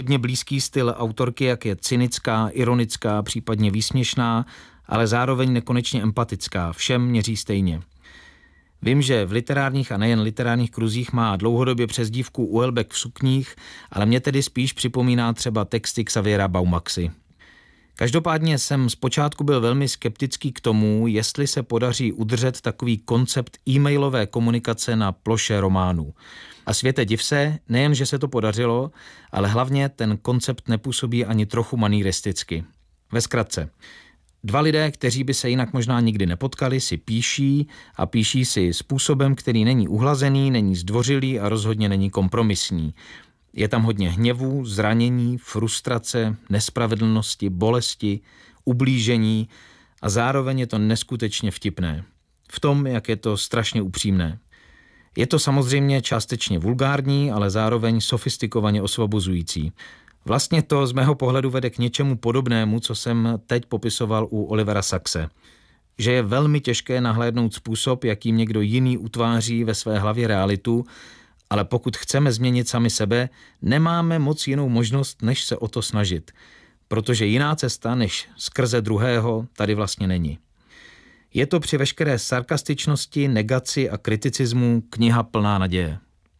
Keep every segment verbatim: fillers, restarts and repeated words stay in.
hodně blízký styl autorky, jak je cynická, ironická, případně výsměšná, ale zároveň nekonečně empatická. Všem měří stejně. Vím, že v literárních a nejen literárních kruzích má dlouhodobě přezdívku Uelbek v sukních, ale mě tedy spíš připomíná třeba texty Xaviera Baumaxy. Každopádně jsem zpočátku byl velmi skeptický k tomu, jestli se podaří udržet takový koncept e-mailové komunikace na ploše románů. A světe div se, nejen, že se to podařilo, ale hlavně ten koncept nepůsobí ani trochu manieristicky. Ve zkratce. Dva lidé, kteří by se jinak možná nikdy nepotkali, si píší a píší si způsobem, který není uhlazený, není zdvořilý a rozhodně není kompromisní. Je tam hodně hněvu, zranění, frustrace, nespravedlnosti, bolesti, ublížení a zároveň je to neskutečně vtipné. V tom, jak je to strašně upřímné. Je to samozřejmě částečně vulgární, ale zároveň sofistikovaně osvobozující. Vlastně to z mého pohledu vede k něčemu podobnému, co jsem teď popisoval u Olivera Saxe. Že je velmi těžké nahlédnout způsob, jakým někdo jiný utváří ve své hlavě realitu, ale pokud chceme změnit sami sebe, nemáme moc jinou možnost, než se o to snažit. Protože jiná cesta, než skrze druhého, tady vlastně není. Je to při veškeré sarkastičnosti, negaci a kriticismu kniha plná naděje.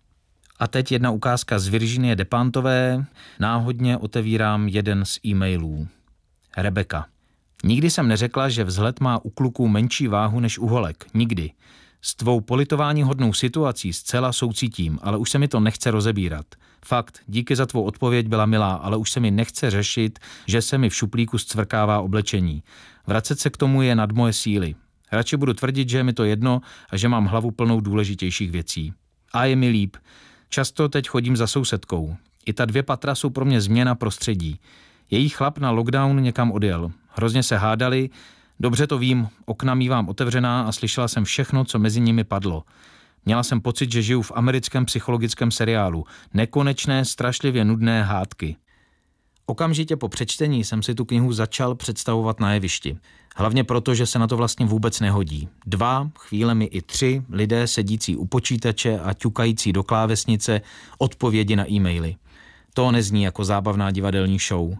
A teď jedna ukázka z Virginie Despantové. Náhodně otevírám jeden z e-mailů. Rebeka. Nikdy jsem neřekla, že vzhled má u kluků menší váhu než u holek. Nikdy. S tvou politování hodnou situací zcela soucítím, ale už se mi to nechce rozebírat. Fakt, díky za tvou odpověď, byla milá, ale už se mi nechce řešit, že se mi v šuplíku zcvrkává oblečení. Vracet se k tomu je nad moje síly. Radši budu tvrdit, že je mi to jedno a že mám hlavu plnou důležitějších věcí. A je mi líp. Často teď chodím za sousedkou. I ta dvě patra jsou pro mě změna prostředí. Její chlap na lockdown někam odjel. Hrozně se hádali. Dobře to vím, okna mívám otevřená a slyšela jsem všechno, co mezi nimi padlo. Měla jsem pocit, že žiju v americkém psychologickém seriálu. Nekonečné, strašlivě nudné hádky. Okamžitě po přečtení jsem si tu knihu začal představovat na jevišti. Hlavně proto, že se na to vlastně vůbec nehodí. Dva, chvílemi i tři lidé sedící u počítače a ťukající do klávesnice odpovědi na e-maily. To nezní jako zábavná divadelní show.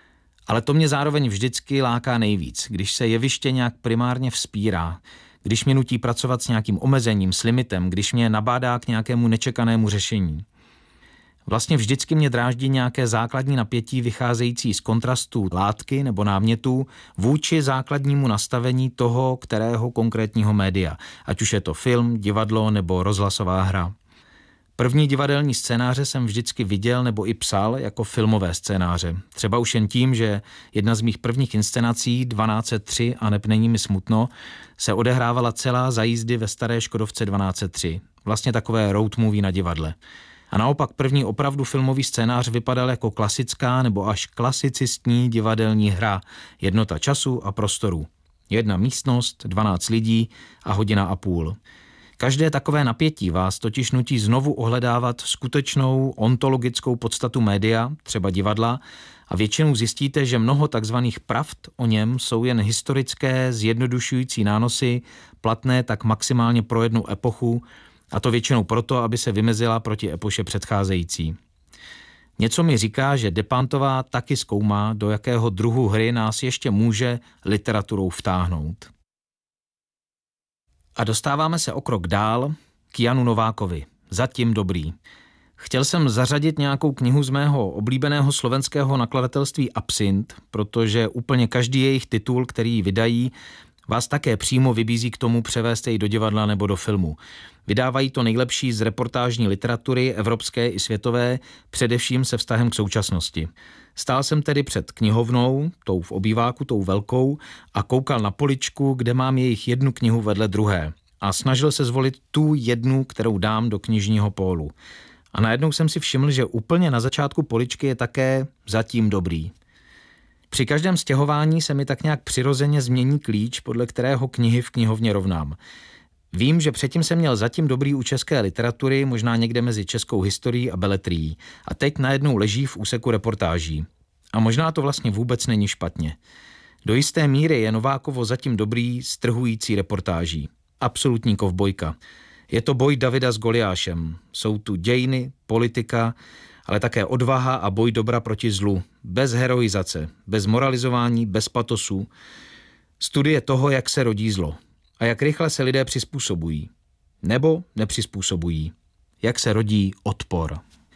Ale to mě zároveň vždycky láká nejvíc, když se jeviště nějak primárně vzpírá, když mě nutí pracovat s nějakým omezením, s limitem, když mě nabádá k nějakému nečekanému řešení. Vlastně vždycky mě dráždí nějaké základní napětí vycházející z kontrastu látky nebo námětů vůči základnímu nastavení toho, kterého konkrétního média, ať už je to film, divadlo nebo rozhlasová hra. První divadelní scénáře jsem vždycky viděl nebo i psal jako filmové scénáře. Třeba už jen tím, že jedna z mých prvních inscenací dvanáct set tři a neb není mi smutno se odehrávala celá za jízdy ve staré Škodovce dvanáct set tři. Vlastně takové road movie na divadle. A naopak první opravdu filmový scénář vypadal jako klasická nebo až klasicistní divadelní hra. Jednota času a prostoru. Jedna místnost, dvanáct lidí a hodina a půl. Každé takové napětí vás totiž nutí znovu ohledávat skutečnou ontologickou podstatu média, třeba divadla, a většinou zjistíte, že mnoho takzvaných pravd o něm jsou jen historické, zjednodušující nánosy, platné tak maximálně pro jednu epochu, a to většinou proto, aby se vymezila proti epoše předcházející. Něco mi říká, že Despantová taky zkoumá, do jakého druhu hry nás ještě může literaturou vtáhnout. A dostáváme se o krok dál k Janu Novákovi. Zatím dobrý. Chtěl jsem zařadit nějakou knihu z mého oblíbeného slovenského nakladatelství Absint, protože úplně každý jejich titul, který vydají, vás také přímo vybízí k tomu převést jej do divadla nebo do filmu. Vydávají to nejlepší z reportážní literatury, evropské i světové, především se vztahem k současnosti. Stál jsem tedy před knihovnou, tou v obýváku, tou velkou, a koukal na poličku, kde mám jejich jednu knihu vedle druhé. A snažil se zvolit tu jednu, kterou dám do knižního pólu. A najednou jsem si všiml, že úplně na začátku poličky je také Zatím dobrý. Při každém stěhování se mi tak nějak přirozeně změní klíč, podle kterého knihy v knihovně rovnám. Vím, že předtím jsem měl Zatím dobrý u české literatury, možná někde mezi českou historií a beletrií. A teď najednou leží v úseku reportáží. A možná to vlastně vůbec není špatně. Do jisté míry je Novákovo Zatím dobrý strhující reportáží. Absolutní kovbojka. Je to boj Davida s Goliášem. Jsou tu dějiny, politika ale také odvaha a boj dobra proti zlu, bez heroizace, bez moralizování, bez patosu. Studie toho, jak se rodí zlo a jak rychle se lidé přizpůsobují nebo nepřizpůsobují, jak se rodí odpor.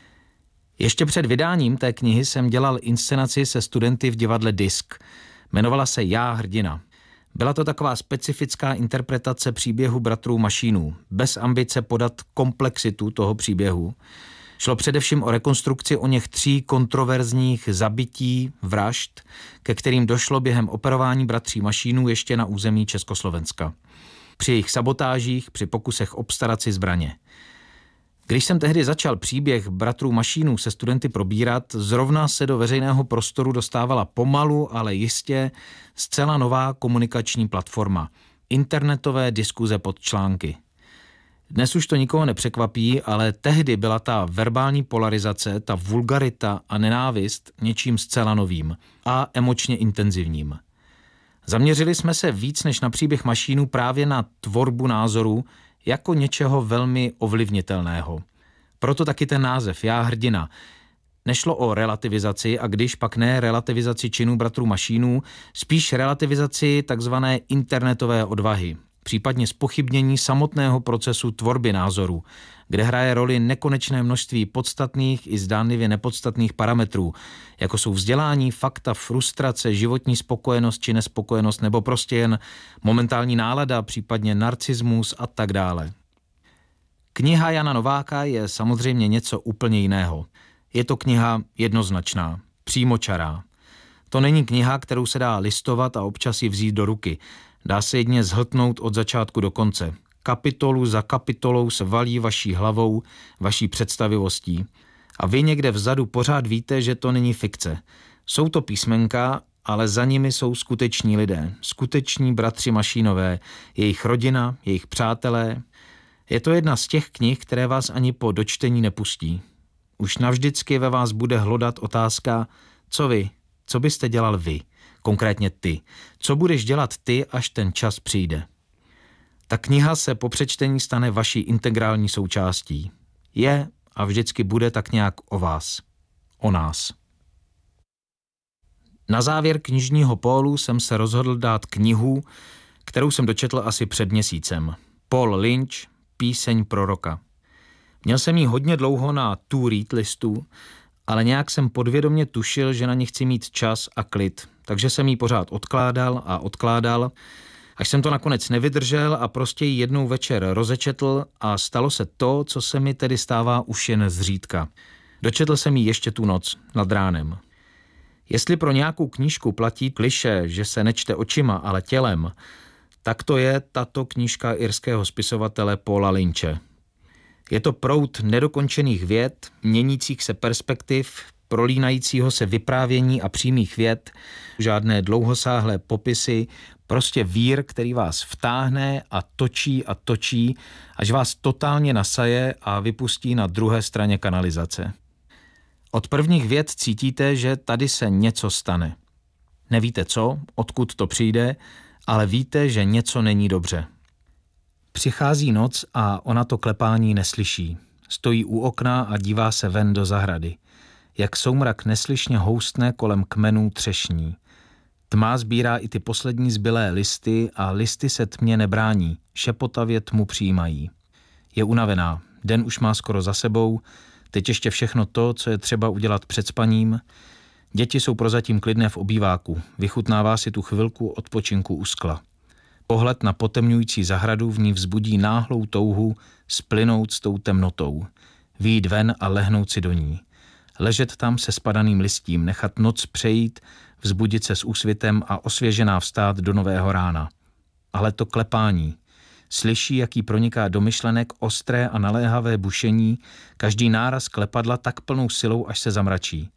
Ještě před vydáním té knihy jsem dělal inscenaci se studenty v divadle Disk. Jmenovala se Já hrdina. Byla to taková specifická interpretace příběhu bratrů Mašínů, bez ambice podat komplexitu toho příběhu. Šlo především o rekonstrukci o něch tří kontroverzních zabití, vražd, ke kterým došlo během operování bratří Mašínů ještě na území Československa. Při jejich sabotážích, při pokusech obstarat si zbraně. Když jsem tehdy začal příběh bratrů Mašínů se studenty probírat, zrovna se do veřejného prostoru dostávala pomalu, ale jistě zcela nová komunikační platforma. Internetové diskuze pod články. Dnes už to nikoho nepřekvapí, ale tehdy byla ta verbální polarizace, ta vulgarita a nenávist něčím zcela novým a emočně intenzivním. Zaměřili jsme se víc než na příběh Mašínů právě na tvorbu názoru jako něčeho velmi ovlivnitelného. Proto taky ten název Já hrdina. Nešlo o relativizaci a když pak ne relativizaci činů bratrů Mašínů, spíš relativizaci takzvané internetové odvahy, případně zpochybnění samotného procesu tvorby názoru, kde hraje roli nekonečné množství podstatných i zdánlivě nepodstatných parametrů, jako jsou vzdělání, fakta, frustrace, životní spokojenost či nespokojenost, nebo prostě jen momentální nálada, případně narcismus a tak dále. Kniha Jana Nováka je samozřejmě něco úplně jiného. Je to kniha jednoznačná, přímočará. To není kniha, kterou se dá listovat a občas ji vzít do ruky. Dá se jedně zhltnout od začátku do konce. Kapitolu za kapitolou se valí vaší hlavou, vaší představivostí. A vy někde vzadu pořád víte, že to není fikce. Jsou to písmenka, ale za nimi jsou skuteční lidé, skuteční bratři Mašínové, jejich rodina, jejich přátelé. Je to jedna z těch knih, které vás ani po dočtení nepustí. Už navždycky ve vás bude hlodat otázka, co vy, co byste dělal vy, konkrétně ty, co budeš dělat ty, až ten čas přijde. Ta kniha se po přečtení stane vaší integrální součástí. Je a vždycky bude tak nějak o vás, o nás. Na závěr knižního pólu jsem se rozhodl dát knihu, kterou jsem dočetl asi před měsícem. Paul Lynch, Píseň proroka. Měl jsem ji hodně dlouho na to read listu, ale nějak jsem podvědomě tušil, že na ní chci mít čas a klid, takže jsem ji pořád odkládal a odkládal, až jsem to nakonec nevydržel a prostě ji jednou večer rozečetl a stalo se to, co se mi tedy stává už jen zřídka. Dočetl jsem ji ještě tu noc, nad ránem. Jestli pro nějakou knížku platí klišé, že se nečte očima, ale tělem, tak to je tato knížka irského spisovatele Paula Lynche. Je to proud nedokončených vět, měnících se perspektiv, prolínajícího se vyprávění a přímých vět, žádné dlouhosáhlé popisy, prostě vír, který vás vtáhne a točí a točí, až vás totálně nasaje a vypustí na druhé straně kanalizace. Od prvních vět cítíte, že tady se něco stane. Nevíte co, odkud to přijde, ale víte, že něco není dobře. Přichází noc a ona to klepání neslyší. Stojí u okna a dívá se ven do zahrady. Jak soumrak neslyšně houstne kolem kmenů třešní. Tma sbírá i ty poslední zbylé listy a listy se tmě nebrání, šepotavě tmu přijímají. Je unavená, den už má skoro za sebou, teď ještě všechno to, co je třeba udělat před spaním. Děti jsou prozatím klidné v obýváku, vychutnává si tu chvilku odpočinku u skla. Pohled na potemňující zahradu v ní vzbudí náhlou touhu splynout s tou temnotou, vyjít ven a lehnout si do ní. Ležet tam se spadaným listím, nechat noc přejít, vzbudit se s úsvitem a osvěžená vstát do nového rána. Ale to klepání. Slyší, jaký proniká do myšlenek ostré a naléhavé bušení, každý náraz klepadla tak plnou silou, až se zamračí.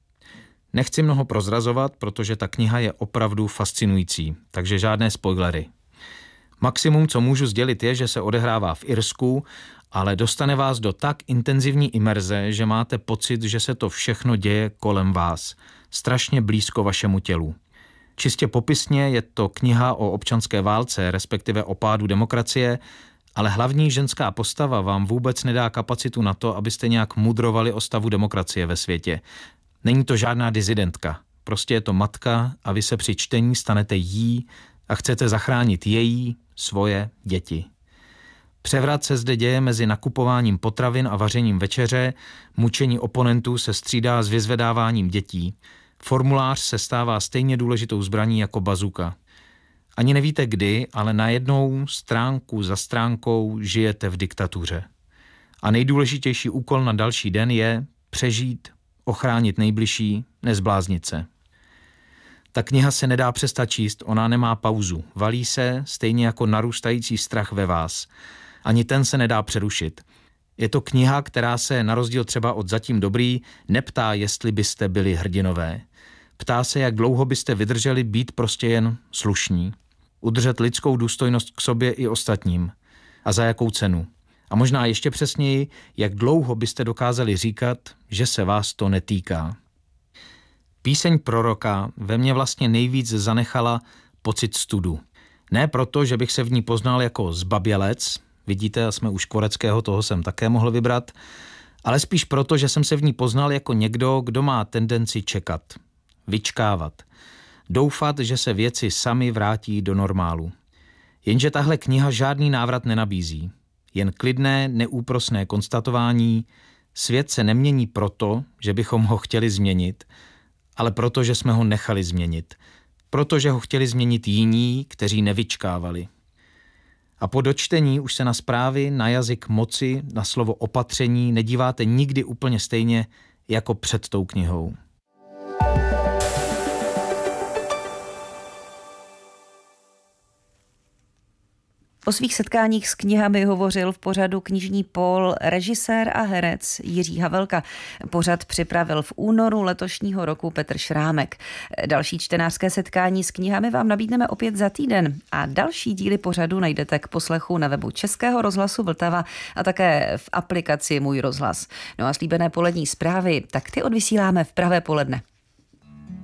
Nechci mnoho prozrazovat, protože ta kniha je opravdu fascinující, takže žádné spoilery. Maximum, co můžu sdělit, je, že se odehrává v Irsku, ale dostane vás do tak intenzivní imerze, že máte pocit, že se to všechno děje kolem vás, strašně blízko vašemu tělu. Čistě popisně je to kniha o občanské válce, respektive o pádu demokracie, ale hlavní ženská postava vám vůbec nedá kapacitu na to, abyste nějak mudrovali o stavu demokracie ve světě. Není to žádná dizidentka. Prostě je to matka a vy se při čtení stanete jí a chcete zachránit její, svoje děti. Převrat se zde děje mezi nakupováním potravin a vařením večeře, mučení oponentů se střídá s vyzvedáváním dětí. Formulář se stává stejně důležitou zbraní jako bazuka. Ani nevíte kdy, ale najednou stránku za stránkou žijete v diktatuře. A nejdůležitější úkol na další den je přežít, ochránit nejbližší, nezbláznit se. Ta kniha se nedá přestat číst, ona nemá pauzu. Valí se stejně jako narůstající strach ve vás. Ani ten se nedá přerušit. Je to kniha, která se, na rozdíl třeba od Zatím dobrý, neptá, jestli byste byli hrdinové. Ptá se, jak dlouho byste vydrželi být prostě jen slušní. Udržet lidskou důstojnost k sobě i ostatním. A za jakou cenu. A možná ještě přesněji, jak dlouho byste dokázali říkat, že se vás to netýká. Píseň proroka ve mně vlastně nejvíc zanechala pocit studu. Ne proto, že bych se v ní poznal jako zbabělec, vidíte, jsme u Škvoreckého, toho jsem také mohl vybrat, ale spíš proto, že jsem se v ní poznal jako někdo, kdo má tendenci čekat, vyčkávat, doufat, že se věci sami vrátí do normálu. Jenže tahle kniha žádný návrat nenabízí. Jen klidné, neúprosné konstatování, svět se nemění proto, že bychom ho chtěli změnit, ale proto, že jsme ho nechali změnit. Protože ho chtěli změnit jiní, kteří nevyčkávali. A po dočtení už se na zprávy, na jazyk moci, na slovo opatření nedíváte nikdy úplně stejně jako před tou knihou. O svých setkáních s knihami hovořil v pořadu Knižní pól režisér a herec Jiří Havelka. Pořad připravil v únoru letošního roku Petr Šrámek. Další čtenářské setkání s knihami vám nabídneme opět za týden a další díly pořadu najdete k poslechu na webu Českého rozhlasu Vltava a také v aplikaci Můj rozhlas. No a slíbené polední zprávy, tak ty odvysíláme v pravé poledne.